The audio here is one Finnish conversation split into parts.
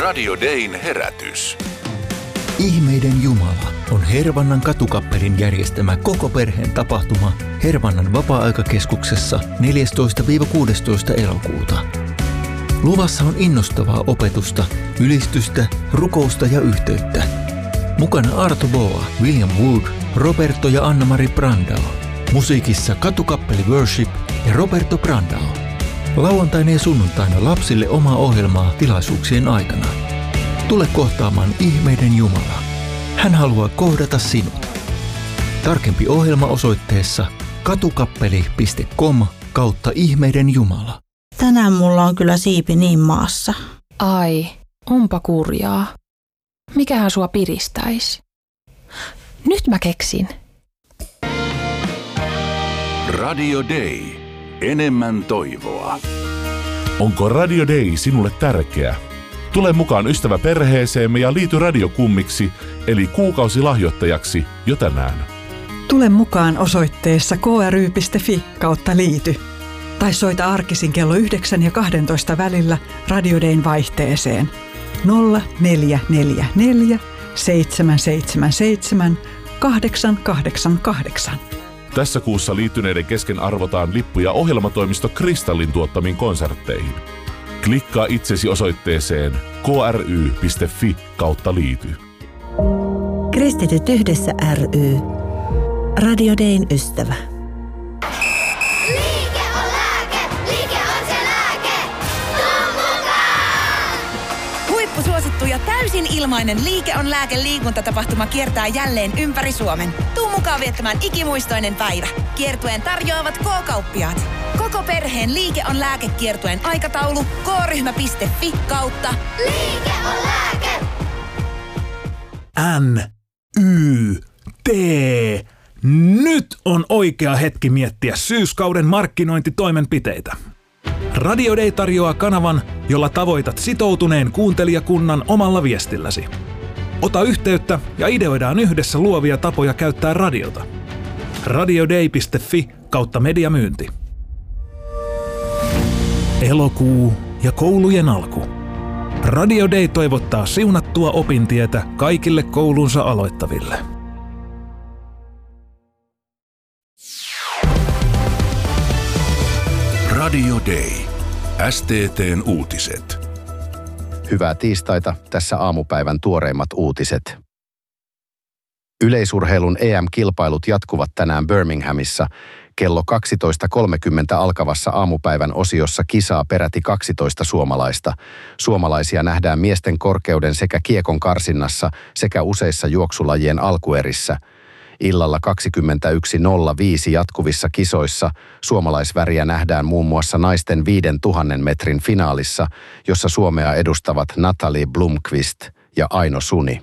Radio Dayn herätys. Ihmeiden Jumala on Hervannan katukappelin järjestämä koko perheen tapahtuma Hervannan vapaa-aikakeskuksessa 14-16 elokuuta. Luvassa on innostavaa opetusta, ylistystä, rukousta ja yhteyttä. Mukana Arto Boa, William Wood, Roberto ja Anna-Mari Brandao. Musiikissa katukappeli Worship ja Roberto Brandao. Lauantaina ja sunnuntaina lapsille omaa ohjelmaa tilaisuuksien aikana. Tule kohtaamaan Ihmeiden Jumala. Hän haluaa kohdata sinut. Tarkempi ohjelma osoitteessa katukappeli.com/Ihmeiden Jumala. Tänään mulla on kyllä siipi niin maassa. Ai, onpa kurjaa. Mikähän sua piristäisi? Nyt mä keksin. Radio Day. Enemmän toivoa. Onko Radio Day sinulle tärkeä? Tule mukaan ystäväperheeseemme ja liity radiokummiksi, eli kuukausilahjoittajaksi jo tänään. Tule mukaan osoitteessa kry.fi/liity. Tai soita arkisin kello 9 ja 12 välillä Radio Dayn vaihteeseen 0444 777 888. Tässä kuussa liittyneiden kesken arvotaan lippuja ohjelmatoimisto Kristallin tuottamiin konsertteihin. Klikkaa itsesi osoitteeseen kry.fi/liity. Kristityt yhdessä ry. Radio Dayn ystävä. Liike on lääke, liike on se lääke. Tuu mukaan! Huippusuosittu ja täysin ilmainen Liike on lääke -liikuntatapahtuma kiertää jälleen ympäri Suomen. Tuu mukaan viettämään ikimuistoinen päivä. Kiertueen tarjoavat K-kauppiaat. Koko perheen Liike on lääke -kiertueen aikataulu k-ryhmä.fi/Liike on lääke. NYT. Nyt on oikea hetki miettiä syyskauden markkinointitoimenpiteitä. Radio Day tarjoaa kanavan, jolla tavoitat sitoutuneen kuuntelijakunnan omalla viestilläsi. Ota yhteyttä ja ideoidaan yhdessä luovia tapoja käyttää radiota. radioday.fi/mediamyynti. Elokuu ja koulujen alku. Radio Day toivottaa siunattua opintietä kaikille koulunsa aloittaville. Radio Day. STT:n uutiset. Hyvää tiistaita, tässä aamupäivän tuoreimmat uutiset. Yleisurheilun EM-kilpailut jatkuvat tänään Birminghamissa. Kello 12.30 alkavassa aamupäivän osiossa kisaa peräti 12 suomalaista. Suomalaisia nähdään miesten korkeuden sekä kiekon karsinnassa sekä useissa juoksulajien alkuerissä. Illalla 21.05 jatkuvissa kisoissa suomalaisväriä nähdään muun muassa naisten 5000 metrin finaalissa, jossa Suomea edustavat Natalie Blomqvist ja Aino Suni.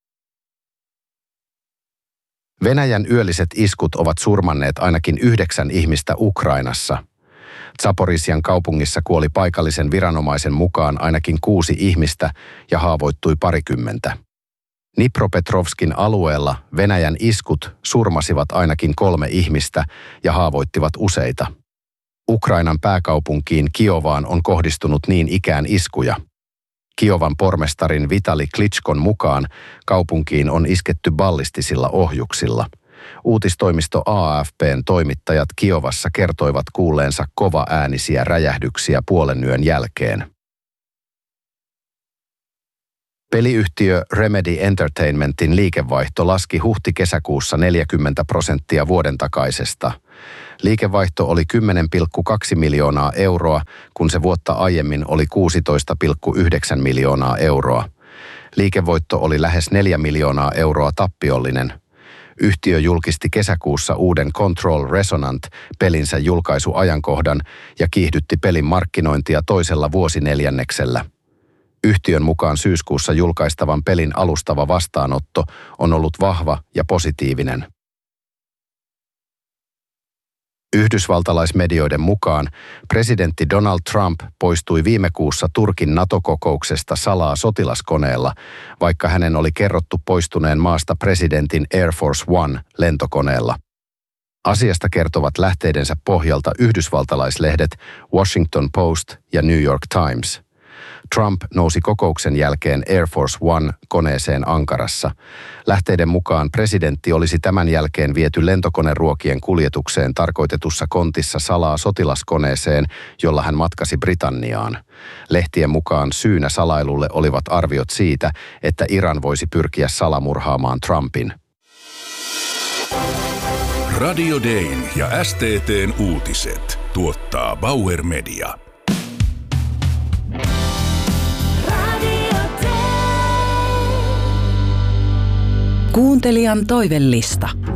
Venäjän yölliset iskut ovat surmanneet ainakin 9 ihmistä Ukrainassa. Zaporizhian kaupungissa kuoli paikallisen viranomaisen mukaan ainakin 6 ihmistä ja haavoittui parikymmentä. Dnipropetrovskin alueella Venäjän iskut surmasivat ainakin 3 ihmistä ja haavoittivat useita. Ukrainan pääkaupunkiin Kiovaan on kohdistunut niin ikään iskuja. Kiovan pormestarin Vitali Klitschkon mukaan kaupunkiin on isketty ballistisilla ohjuksilla. Uutistoimisto AFP:n toimittajat Kiovassa kertoivat kuulleensa kovaäänisiä räjähdyksiä puolenyön jälkeen. Peliyhtiö Remedy Entertainmentin liikevaihto laski huhti-kesäkuussa 40% vuoden takaisesta. Liikevaihto oli 10,2 miljoonaa euroa, kun se vuotta aiemmin oli 16,9 miljoonaa euroa. Liikevoitto oli lähes 4 miljoonaa euroa tappiollinen. Yhtiö julkisti kesäkuussa uuden Control Resonant-pelinsä julkaisuajankohdan ja kiihdytti pelin markkinointia toisella vuosineljänneksellä. Yhtiön mukaan syyskuussa julkaistavan pelin alustava vastaanotto on ollut vahva ja positiivinen. Yhdysvaltalaismedioiden mukaan presidentti Donald Trump poistui viime kuussa Turkin NATO-kokouksesta salaa sotilaskoneella, vaikka hänen oli kerrottu poistuneen maasta presidentin Air Force One lentokoneella. Asiasta kertovat lähteidensä pohjalta yhdysvaltalaislehdet Washington Post ja New York Times. Trump nousi kokouksen jälkeen Air Force One koneeseen Ankarassa. Lähteiden mukaan presidentti olisi tämän jälkeen viety lentokoneruokien kuljetukseen tarkoitetussa kontissa salaa sotilaskoneeseen, jolla hän matkasi Britanniaan. Lehtien mukaan syynä salailulle olivat arviot siitä, että Iran voisi pyrkiä salamurhaamaan Trumpin. Radio Dayn ja STT:n uutiset tuottaa Bauer Media. Kuuntelijan toivellista.